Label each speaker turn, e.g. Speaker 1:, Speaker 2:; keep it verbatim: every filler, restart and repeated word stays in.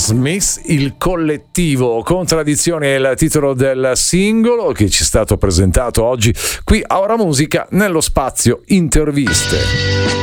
Speaker 1: Smith, il collettivo. Contraddizione è il titolo del singolo che ci è stato presentato oggi qui a Ora Musica nello spazio interviste.